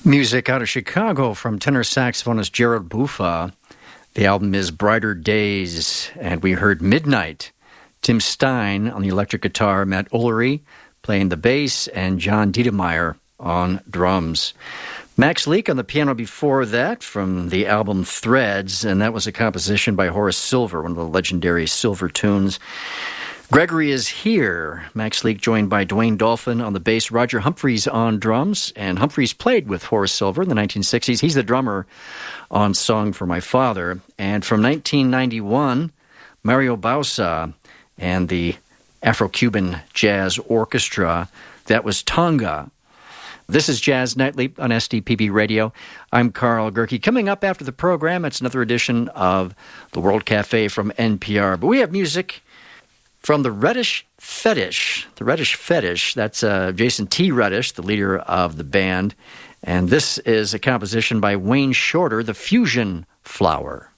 Music out of Chicago from tenor saxophonist Gerald Buffa. The album is Brighter Days, and we heard Midnight. Tim Stein on the electric guitar, Matt Ullery playing the bass, and John Diedemeyer on drums. Max Leake on the piano before that from the album Threads, and that was a composition by Horace Silver, one of the legendary Silver tunes. Gregory is here. Max Leake joined by Dwayne Dolphin on the bass, Roger Humphreys on drums, and Humphreys played with Horace Silver in the 1960s. He's the drummer on Song for My Father. And from 1991, Mario Bausa and the Afro-Cuban Jazz Orchestra. That was Tonga. This is Jazz Nightly on SDPB Radio. I'm Carl Gerke. Coming up after the program, it's another edition of the World Cafe from NPR. But we have music from the Reddish Fetish. The Reddish Fetish, that's Jason T. Reddish, the leader of the band. And this is a composition by Wayne Shorter, The Fusion Flower.